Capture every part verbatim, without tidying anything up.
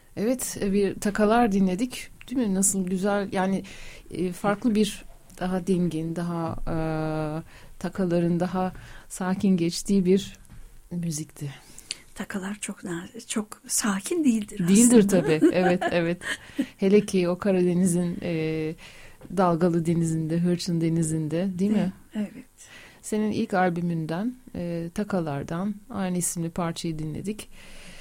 Evet, bir Takalar dinledik. Değil mi? Nasıl güzel, yani farklı bir, daha dingin, daha e, takaların daha sakin geçtiği bir müzikti. Takalar çok çok sakin değildir, değildir aslında. Tabii. Evet, evet. Hele ki o Karadeniz'in e, dalgalı denizinde, hırçın denizinde, değil mi? Evet. Senin ilk albümünden, e, Takalar'dan aynı isimli parçayı dinledik.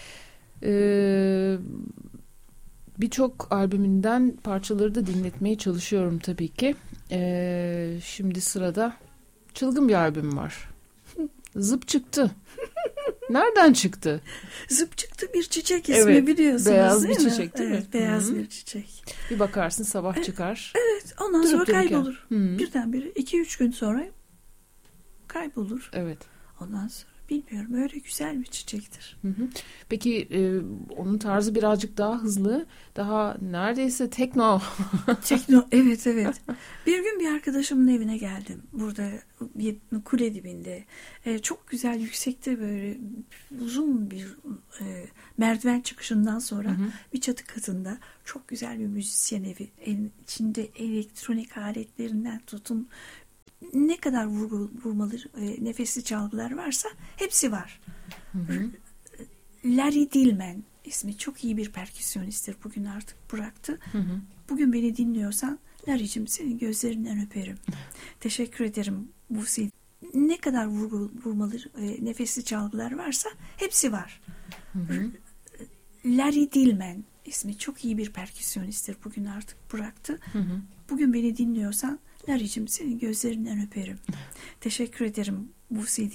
E, Birçok albümünden parçaları da dinletmeye çalışıyorum tabii ki. E, şimdi sırada çılgın bir albüm var. Zıp çıktı. Nereden çıktı? Zıp çıktı bir çiçek ismi, evet, biliyorsunuz beyaz değil bir mi? çiçek değil evet, mi? Beyaz Hı-hı. bir çiçek. Bir bakarsın sabah çıkar. Evet, ondan Durup sonra dururken. kaybolur. Hı-hı. Birdenbire iki üç gün sonra kaybolur. Evet. Ondan sonra bilmiyorum, öyle güzel bir çiçektir. Hı hı. Peki e, onun tarzı birazcık daha hızlı, daha neredeyse tekno. Tekno, evet evet. Bir gün bir arkadaşımın evine geldim. Burada bir kule dibinde. E, çok güzel, yüksekte, böyle uzun bir e, merdiven çıkışından sonra hı hı. bir çatı katında çok güzel bir müzisyen evi. Evin içinde elektronik aletlerinden tutun, ne kadar vurgu, vurmalı e, nefesli çalgılar varsa hepsi var. Hı hı. Larry Dillman ismi, çok iyi bir perküsyonisttir. Bugün artık bıraktı. Hı hı. Bugün beni dinliyorsan Larry'cim, senin gözlerinden öperim. Teşekkür ederim bu C D. Ne kadar vurgu, vurmalı e, nefesli çalgılar varsa hepsi var. Hı hı. Larry Dillman ismi, çok iyi bir perküsyonisttir. Bugün artık bıraktı. Hı hı. Bugün beni dinliyorsan Larry'cim, senin gözlerinden öperim. Teşekkür ederim bu C D.